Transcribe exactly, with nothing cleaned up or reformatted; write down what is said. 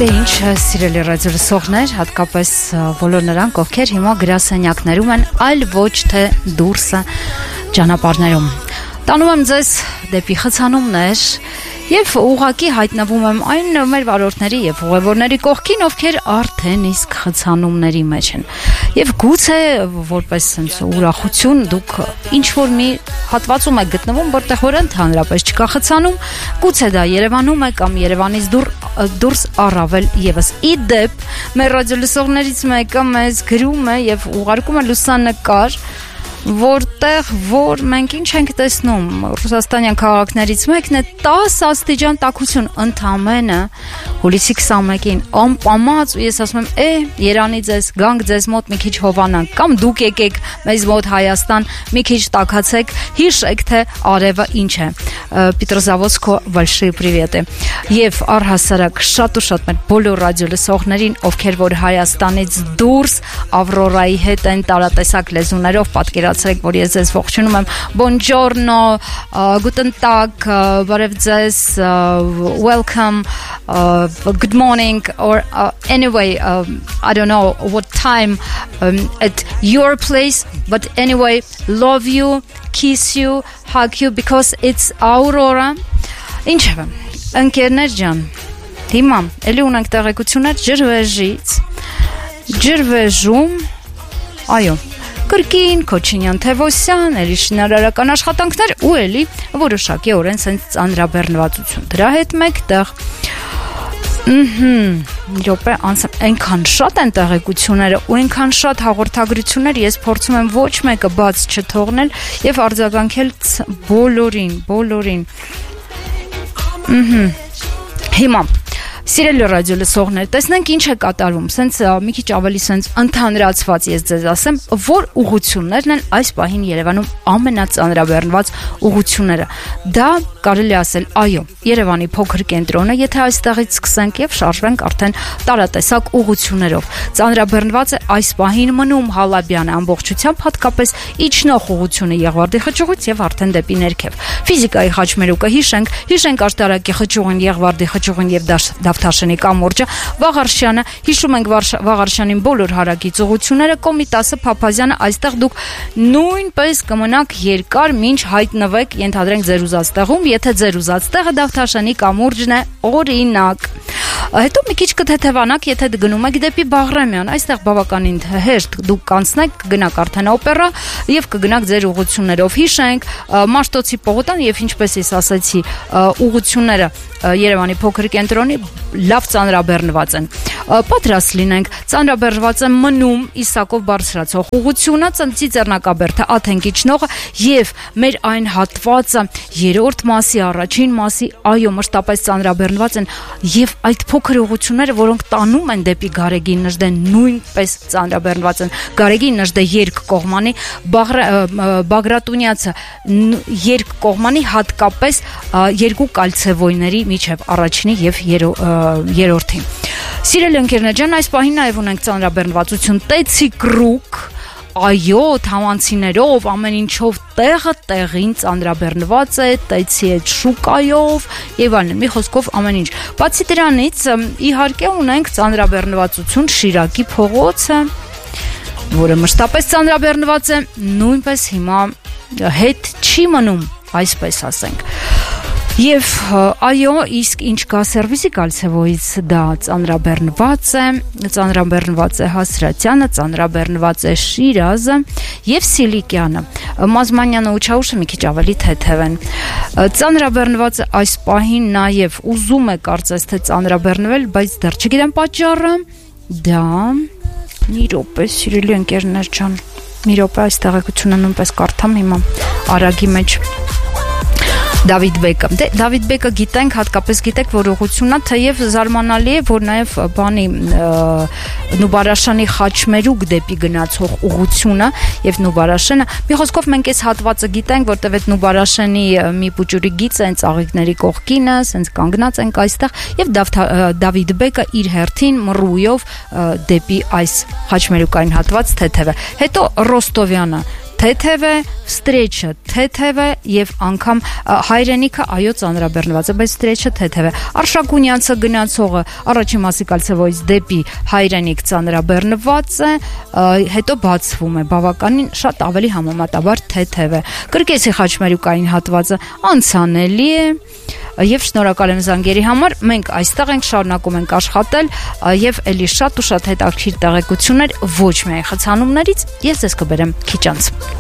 Դե ինչ սիրելի ռադիոլսողներ, հատկապես բոլոր նրանք, ովքեր հիմա գրասենյակներում են, այլ ոչ թե դուրսը ճանապարհներում։ Տանում եմ ձեզ դեպի խցանումներ եւ ուղղակի հայտնվում եմ այն մեր վարորդների եւ ուղևորների կողքին, ովքեր արդեն իսկ խցանումների մեջ են։ Եվ գուցե որպես sense ուրախություն դուք ինչ որ մի հատվածում եք գտնվում, որտեղ որ ընդհանրապես չկա խցանում, գուցե դա Երևանում է կամ Երևանից դուր դուրս առավել եւս։ Ի դեպ, մեր ռադիոլսողներից մեկը մեզ գրում է եւ ուղարկում է լուսանկար, որտեղ որ մենք ինչ ենք տեսնում, ռուսաստանյան քաղաքներից մեկն է տասը աստիճան տաքություն ընդամենը հուլիսի քսանմեկին անպամած, ու ես ասում եմ, է, Երանի ձեզ, գանք ձեզ մոտ մի քիչ հովանանք, կամ դուք եկեք մեզ մոտ Հայաստան, մի քիչ տաքացեք, հիշեք, թե արևը ինչ է։ Պետրոզավոդսկո большие приветы։ Եվ առհասարակ շատ ու շատ մեր բոլոր ռադիոլսողներին, ովքեր որ Հայաստանից դուրս Ավրորայի հետ են տարատեսակ լեզուներով պատկերացրեք, որ ես ձեզ ողջունում եմ, Buongiorno, Guten Tag, բարև ձեզ, welcome, good morning, or uh, anyway, uh, I don't know what time um, at your place, but anyway, love you, kiss you, hug you, because it's Aurora. Ինչևէ, ընկերներ ջան, հիմա էլի ունենք տեղեկություններ ջրվեժից, ջրվեժում, այո, Կրկին, Քոչինյան, Թևոսյան, էլի շինարարական աշխատանքներ ու էլի որոշակի օրեն սենց ծանրաբեռնվածություն։ Դրա հետ մեկտեղ րոպե անցամ, այնքան շատ են տեղեկությունները ու այնքան շատ հաղորդագրություններ, ես փորձում եմ ոչ մեկը բաց չթողնել եւ արձագանքել բոլորին, բոլորին։ Հիմա Սիրելի ռադիոլսողներ, տեսնենք ինչ է կատարվում, սենց մի քիչ ավելի սենց ընդհանրացված ես ձեզ ասեմ, որ ուղղություններն են այս պահին Երևանում ամենածանրաբեռնված ուղղությունները։ Դա կարելի ասել, այո, Երևանի փոքր կենտրոնը, եթե այստեղից սկսենք եւ շարժվենք արդեն տարատեսակ ուղղություններով։ Ծանրաբեռնված է այս պահին մնում Հալաբյանը ամբողջությամբ, հատկապես իջնող ուղղությունը Եղվարդի խճուղից եւ արդեն դեպի ներքև։ Ֆիզիկայի խաչմերուկը հիշենք, հիշենք աշտարակի խճուղին, Եղվարդի խճուղին եւ Դավթաշենի կամուրջը, Վաղարշյանը, հիշում ենք Վաղարշյանին բոլոր հարակից ուղղությունները, Կոմիտասը, Փափազյանը, այստեղ դուք նույնպես կմնաք երկար, մինչ հայտնվեք, ենթադրենք ձեր ուզած տեղում, եթե ձեր ուզած տեղը Դավթաշենի կամուրջն է, օրինակ։ Հետո մի քիչ կթեթևանաք, եթե գնում եք դեպի Բաղրամյան, այստեղ բավականին հեշտ դուք կանցնեք, կգնաք արդեն օպերա եւ կգնաք ձեր ուղղություններով։ Հիշենք Մաշտոցի պողոտան եւ ինչպես ես ասացի, ուղղությունները Երևանի փոքր կենտրոնի լավ ծանրաբեռնված են։ Պատրաստ լինենք, ծանրաբեռնված է մնում Իսակով բարձրացող ուղղությունը, Ծիծեռնակաբերդը Աթենք իջնողը եւ մեր այն հատվածը երրորդ մասի, առաջին մասի, այո, մշտապես ծանրաբեռնված են եւ այդ փոքր ուղղությունները, որոնք տանում են դեպի Գարեգին Նժդեն, նույնպես ծանրաբեռնված են։ Գարեգին Նժդե երկկողմանի, Բագրատունյացը երկկողմանի, հատկապես երկու կալցևոյների միջև առաջինի եւ երրորդի։ Սիրելի ընկերներ ջան, այս պահին նաև ունենք ծանրաբեռնվածություն Տեցի կրուկ, այո, թամանցիներով, ամեն ինչով տեղը տեղին ծանրաբեռնված է, Տեցի այդ շուկայով եւ այլն, մի խոսքով ամեն ինչ։ Բացի դրանից, իհարկե ունենք ծանրաբեռնվածություն Շիրակի փողոցը, որը մշտապես ծանրաբեռնված է, նույնպես հիմա հետ չի մնում, այսպես ասենք։ Եվ այո, իսկ ինչ կա Սերվիսի Կալցևոյից, դա ծանրաբեռնված է, ծանրաբեռնված է Հասրատյանը, ծանրաբեռնված է Շիրազը եւ Սիլիկյանը։ Մազմանյանը ու Չաուշը մի քիչ ավելի թեթև են։ Ծանրաբեռնված է այս պահին նաեւ ուզում է կարծես թե ծանրաբեռնվել, բայց դեռ չգիտեմ պատճառը։ Դա մի րոպե, սիրելի ընկերներ ջան, մի րոպե այս տեղեկությունը նույնպես կարդամ հիմա արագի մեջ։ Դավիթ Բեկը։ Դե Դավիթ Բեկը գիտենք, հատկապես գիտեք, որ ուղղությունն է, թեև զարմանալի է, որ նաև բանի Նուբարաշանի խաչմերուկ դեպի գնացող ուղղությունը եւ Նուբարաշենը, մի խոսքով մենք այս հատվածը գիտենք, որտեղ այդ Նուբարաշանի մի պուճուրի գիծը են ծաղիկների կողքինը, ասենց կանգնած ենք այստեղ եւ Դավիթ Բեկը իր հերթին մռույով դեպի այս խաչմերուկային հատված թեթև է։ Հետո Ռոստովյանը թեթև է, ստրեչը թեթև է եւ անգամ հայրենիքը այո ծանրաբեռնված է, բայց ստրեչը թեթև է։ Արշակունյանցը գնացողը առաջին մասի կալցեվոյից դեպի հայրենիք ծանրաբեռնված է, հետո բացվում է, բավականին շատ ավելի համեմատաբար թեթև է։ Կրկեսի խաչմերուկային հատվածը անցանելի է եւ շնորհակալ եմ զանգերի համար։ Մենք այստեղ ենք, շարունակում ենք աշխատել եւ ելի շատ ու շատ հետաքրքիր տեղեկություններ ոչ միայն խցանումներից, ես ձեզ կբերեմ քիչ անց։